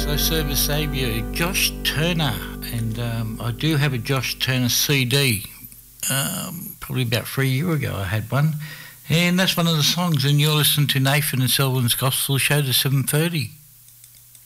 So Service Saviour, Josh Turner, and I do have a Josh Turner CD. Probably about 3 years ago I had one, and that's one of the songs, and you're listening to Nathan and Selwyn's Gospel Show to 7:30.